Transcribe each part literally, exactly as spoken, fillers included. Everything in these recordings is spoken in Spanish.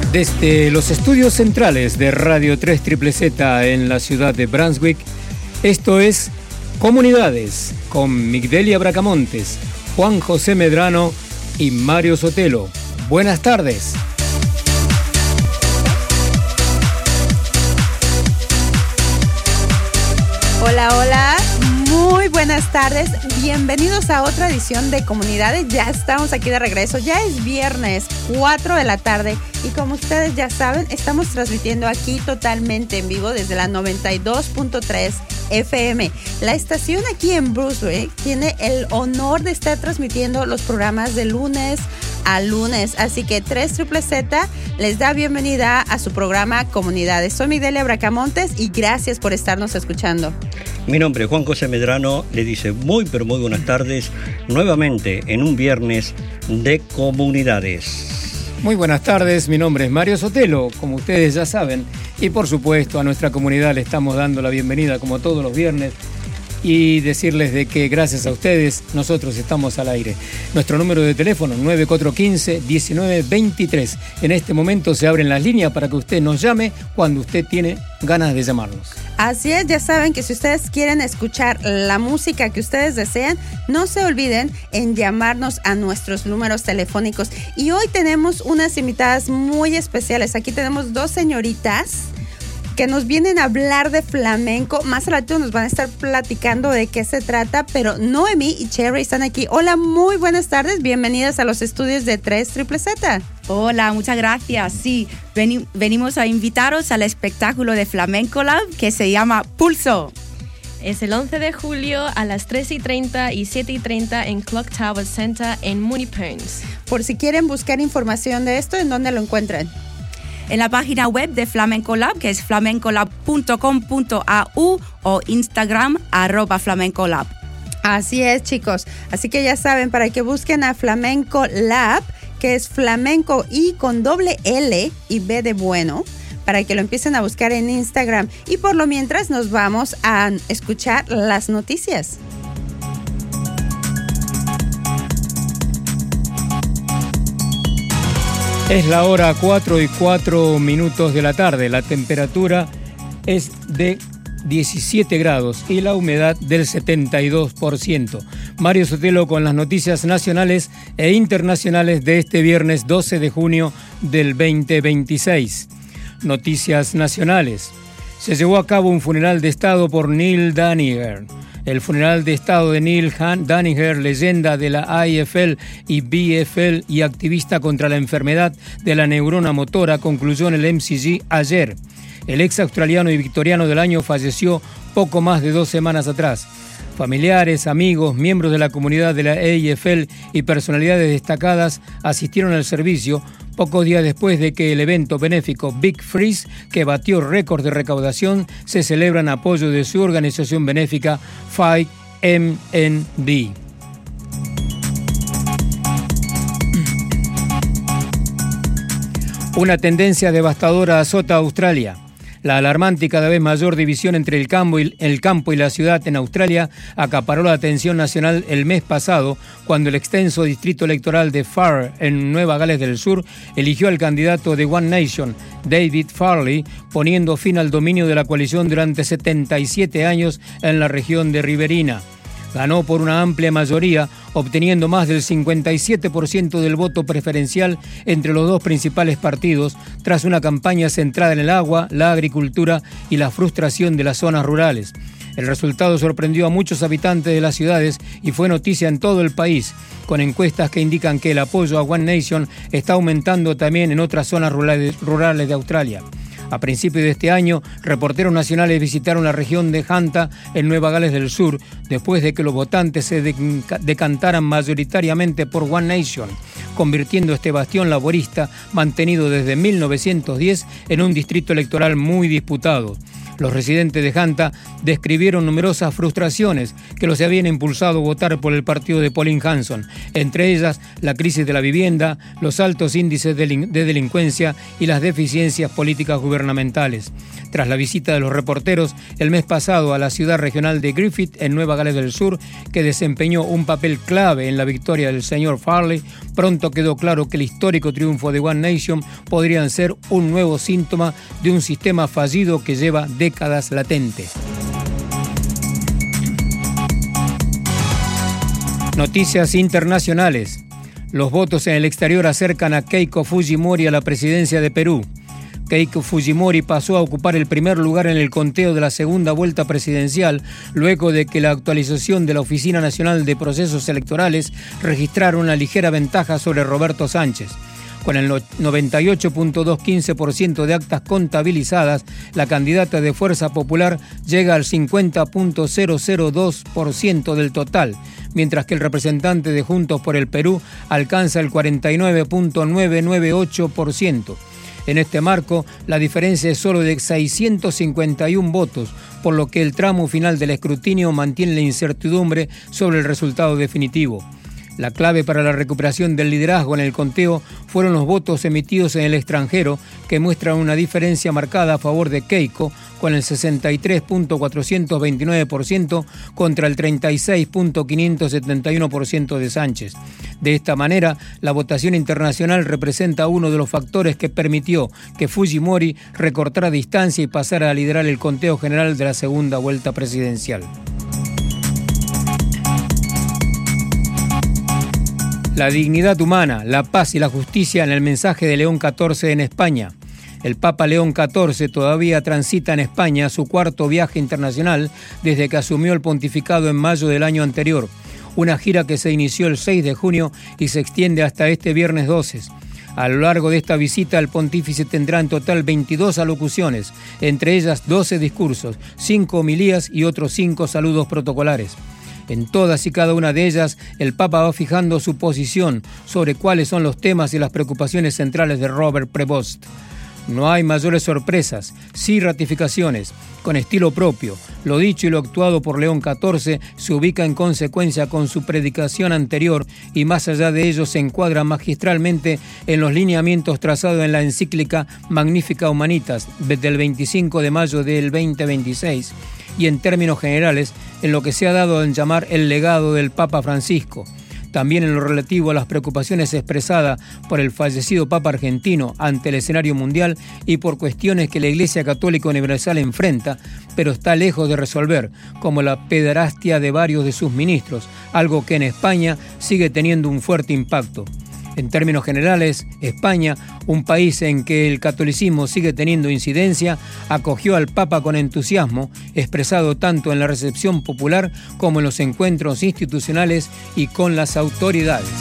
Desde los estudios centrales de Radio tres Z Z en la ciudad de Brunswick, esto es Comunidades con Migdelia Bracamontes, Juan José Medrano y Mario Sotelo. Buenas tardes. Hola, hola, muy buenas tardes, bienvenidos a otra edición de Comunidades. Ya estamos aquí de regreso, ya es viernes, cuatro de la tarde, y como ustedes ya saben, estamos transmitiendo aquí totalmente en vivo desde la noventa y dos punto tres F M. La estación aquí en Brunswick tiene el honor de estar transmitiendo los programas de lunes a lunes, así que tres Z Z les da bienvenida a su programa Comunidades. Soy Migdelia Bracamontes y gracias por estarnos escuchando. Mi nombre es Juan José Medrano, le dice muy pero muy buenas tardes nuevamente en un viernes de Comunidades. Muy buenas tardes, mi nombre es Mario Sotelo, como ustedes ya saben, y por supuesto a nuestra comunidad le estamos dando la bienvenida como todos los viernes y decirles de que gracias a ustedes nosotros estamos al aire. Nuestro número de teléfono nueve cuatro uno cinco, uno nueve dos tres. En este momento se abren las líneas para que usted nos llame cuando usted tiene ganas de llamarnos. Así es, ya saben que si ustedes quieren escuchar la música que ustedes desean, no se olviden en llamarnos a nuestros números telefónicos. Y hoy tenemos unas invitadas muy especiales. Aquí tenemos dos señoritas que nos vienen a hablar de flamenco. Más al rato nos van a estar platicando de qué se trata, pero Noemí y Cherry están aquí. Hola, muy buenas tardes, bienvenidas a los estudios de tres Z Z. Hola, muchas gracias. Sí, veni- venimos a invitaros al espectáculo de Flamenco Lab que se llama Pulso. Es el once de julio a las tres y treinta y siete y treinta en Clock Tower Center en Munipoens. Por si quieren buscar información de esto, ¿en dónde lo encuentran? En la página web de Flamenco Lab, que es flamencolab punto com punto a u, o Instagram, arroba Flamenco Lab. Así es, chicos. Así que ya saben, para que busquen a Flamenco Lab, que es flamenco y con doble L y B de bueno, para que lo empiecen a buscar en Instagram. Y por lo mientras nos vamos a escuchar las noticias. Es la hora cuatro y cuatro minutos de la tarde. La temperatura es de diecisiete grados y la humedad del setenta y dos por ciento. Mario Sotelo con las noticias nacionales e internacionales de este viernes doce de junio del veinte veintiséis. Noticias nacionales. Se llevó a cabo un funeral de Estado por Neil Daniher. El funeral de Estado de Neil Daniher, leyenda de la I F L y B F L y activista contra la enfermedad de la neurona motora, concluyó en el M C G ayer. El ex australiano y victoriano del año falleció poco más de dos semanas atrás. Familiares, amigos, miembros de la comunidad de la A F L y personalidades destacadas asistieron al servicio pocos días después de que el evento benéfico Big Freeze, que batió récord de recaudación, se celebra en apoyo de su organización benéfica Fight M N D. Una tendencia devastadora azota a Australia. La alarmante y cada vez mayor división entre el campo, y, el campo y la ciudad en Australia acaparó la atención nacional el mes pasado, cuando el extenso distrito electoral de Far, en Nueva Gales del Sur, eligió al candidato de One Nation, David Farley, poniendo fin al dominio de la coalición durante setenta y siete años en la región de Riverina. Ganó por una amplia mayoría, obteniendo más del cincuenta y siete por ciento del voto preferencial entre los dos principales partidos, tras una campaña centrada en el agua, la agricultura y la frustración de las zonas rurales. El resultado sorprendió a muchos habitantes de las ciudades y fue noticia en todo el país, con encuestas que indican que el apoyo a One Nation está aumentando también en otras zonas rurales, rurales de Australia. A principios de este año, reporteros nacionales visitaron la región de Hunter, en Nueva Gales del Sur, después de que los votantes se decantaran mayoritariamente por One Nation, convirtiendo este bastión laborista, mantenido desde mil novecientos diez, en un distrito electoral muy disputado. Los residentes de Hanta describieron numerosas frustraciones que los habían impulsado a votar por el partido de Pauline Hanson, entre ellas la crisis de la vivienda, los altos índices de delincuencia y las deficiencias políticas gubernamentales. Tras la visita de los reporteros el mes pasado a la ciudad regional de Griffith, en Nueva Gales del Sur, que desempeñó un papel clave en la victoria del señor Farley, pronto quedó claro que el histórico triunfo de One Nation podría ser un nuevo síntoma de un sistema fallido que lleva décadas latente. Noticias internacionales. Los votos en el exterior acercan a Keiko Fujimori a la presidencia de Perú. Keiko Fujimori pasó a ocupar el primer lugar en el conteo de la segunda vuelta presidencial, luego de que la actualización de la Oficina Nacional de Procesos Electorales registrara una ligera ventaja sobre Roberto Sánchez. Con el noventa y ocho punto doscientos quince por ciento de actas contabilizadas, la candidata de Fuerza Popular llega al cincuenta punto cero cero dos por ciento del total, mientras que el representante de Juntos por el Perú alcanza el cuarenta y nueve punto novecientos noventa y ocho por ciento. En este marco, la diferencia es solo de seiscientos cincuenta y uno votos, por lo que el tramo final del escrutinio mantiene la incertidumbre sobre el resultado definitivo. La clave para la recuperación del liderazgo en el conteo fueron los votos emitidos en el extranjero, que muestran una diferencia marcada a favor de Keiko, con el sesenta y tres punto cuatrocientos veintinueve por ciento contra el treinta y seis punto quinientos setenta y uno por ciento de Sánchez. De esta manera, la votación internacional representa uno de los factores que permitió que Fujimori recortara distancia y pasara a liderar el conteo general de la segunda vuelta presidencial. La dignidad humana, la paz y la justicia en el mensaje de León catorce en España. El Papa León catorce todavía transita en España su cuarto viaje internacional desde que asumió el pontificado en mayo del año anterior. Una gira que se inició el seis de junio y se extiende hasta este viernes doce. A lo largo de esta visita, el pontífice tendrá en total veintidós alocuciones, entre ellas doce discursos, cinco homilías y otros cinco saludos protocolares. En todas y cada una de ellas, el Papa va fijando su posición sobre cuáles son los temas y las preocupaciones centrales de Robert Prevost. No hay mayores sorpresas, sí ratificaciones, con estilo propio. Lo dicho y lo actuado por León catorce se ubica en consecuencia con su predicación anterior y más allá de ello se encuadra magistralmente en los lineamientos trazados en la encíclica Magnificat Humanitas del veinticinco de mayo del veinte veintiséis y en términos generales en lo que se ha dado en llamar el legado del Papa Francisco. También en lo relativo a las preocupaciones expresadas por el fallecido Papa argentino ante el escenario mundial y por cuestiones que la Iglesia Católica Universal enfrenta, pero está lejos de resolver, como la pederastia de varios de sus ministros, algo que en España sigue teniendo un fuerte impacto. En términos generales, España, un país en que el catolicismo sigue teniendo incidencia, acogió al Papa con entusiasmo, expresado tanto en la recepción popular como en los encuentros institucionales y con las autoridades.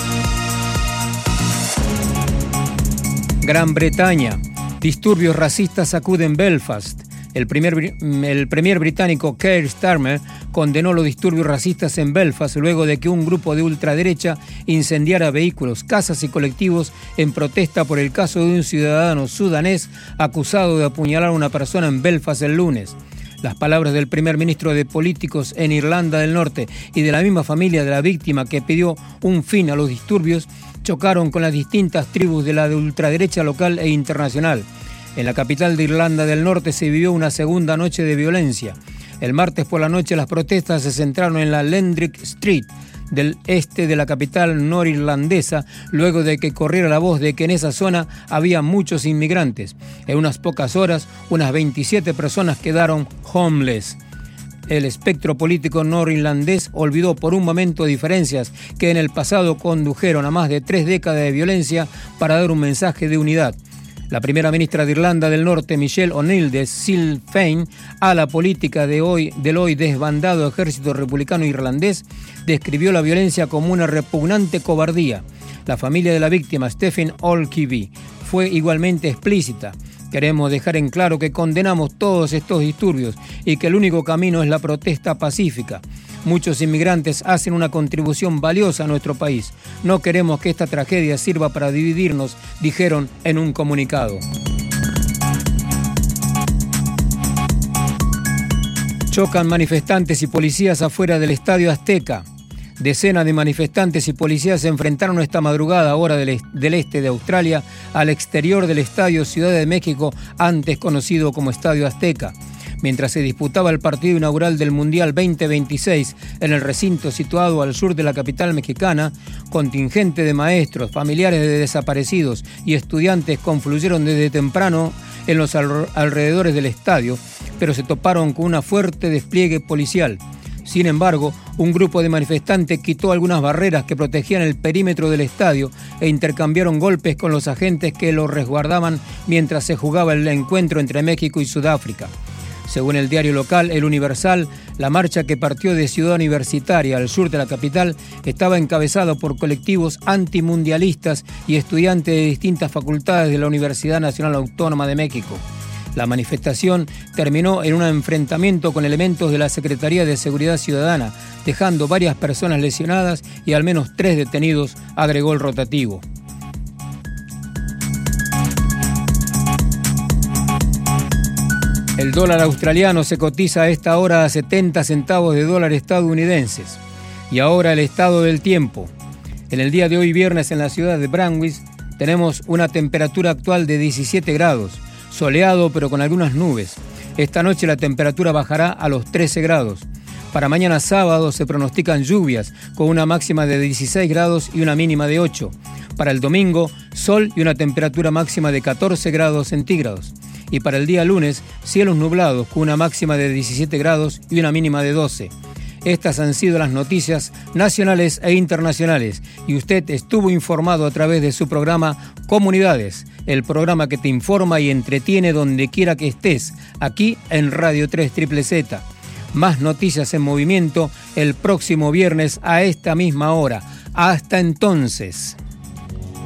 Gran Bretaña. Disturbios racistas sacuden Belfast. El, primer, el premier británico Keir Starmer condenó los disturbios racistas en Belfast luego de que un grupo de ultraderecha incendiara vehículos, casas y colectivos en protesta por el caso de un ciudadano sudanés acusado de apuñalar a una persona en Belfast el lunes. Las palabras del primer ministro de Políticos en Irlanda del Norte y de la misma familia de la víctima que pidió un fin a los disturbios chocaron con las distintas tribus de la ultraderecha local e internacional. En la capital de Irlanda del Norte se vivió una segunda noche de violencia. El martes por la noche las protestas se centraron en la Lendrick Street del este de la capital norirlandesa, luego de que corriera la voz de que en esa zona había muchos inmigrantes. En unas pocas horas, unas veintisiete personas quedaron homeless. El espectro político norirlandés olvidó por un momento diferencias que en el pasado condujeron a más de tres décadas de violencia para dar un mensaje de unidad. La primera ministra de Irlanda del Norte, Michelle O'Neill de Sinn Féin, a la política de hoy, del hoy desbandado ejército republicano irlandés, describió la violencia como una repugnante cobardía. La familia de la víctima, Stephen O'Keefe, fue igualmente explícita. Queremos dejar en claro que condenamos todos estos disturbios y que el único camino es la protesta pacífica. Muchos inmigrantes hacen una contribución valiosa a nuestro país. No queremos que esta tragedia sirva para dividirnos, dijeron en un comunicado. Chocan manifestantes y policías afuera del Estadio Azteca. Decenas de manifestantes y policías se enfrentaron esta madrugada, hora del, est del este de Australia, al exterior del Estadio Ciudad de México, antes conocido como Estadio Azteca, mientras se disputaba el partido inaugural del Mundial veinte veintiséis en el recinto situado al sur de la capital mexicana. Contingente de maestros, familiares de desaparecidos y estudiantes confluyeron desde temprano en los al alrededores del estadio, pero se toparon con un fuerte despliegue policial. Sin embargo, un grupo de manifestantes quitó algunas barreras que protegían el perímetro del estadio e intercambiaron golpes con los agentes que lo resguardaban mientras se jugaba el encuentro entre México y Sudáfrica. Según el diario local El Universal, la marcha que partió de Ciudad Universitaria al sur de la capital estaba encabezada por colectivos antimundialistas y estudiantes de distintas facultades de la Universidad Nacional Autónoma de México. La manifestación terminó en un enfrentamiento con elementos de la Secretaría de Seguridad Ciudadana, dejando varias personas lesionadas y al menos tres detenidos, agregó el rotativo. El dólar australiano se cotiza a esta hora a setenta centavos de dólar estadounidenses. Y ahora el estado del tiempo. En el día de hoy, viernes, en la ciudad de Brandwick, tenemos una temperatura actual de diecisiete grados, soleado pero con algunas nubes. Esta noche la temperatura bajará a los trece grados. Para mañana sábado se pronostican lluvias, con una máxima de dieciséis grados y una mínima de ocho. Para el domingo, sol y una temperatura máxima de catorce grados centígrados. Y para el día lunes, cielos nublados con una máxima de diecisiete grados y una mínima de doce. Estas han sido las noticias nacionales e internacionales y usted estuvo informado a través de su programa Comunidades, el programa que te informa y entretiene donde quiera que estés, aquí en Radio tres Z Z. Más noticias en movimiento el próximo viernes a esta misma hora. Hasta entonces.